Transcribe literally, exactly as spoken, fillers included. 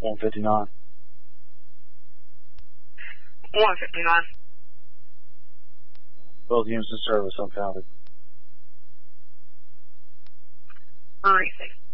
one fifty-nine. one fifty-nine. Both units in service, unfounded. Racing.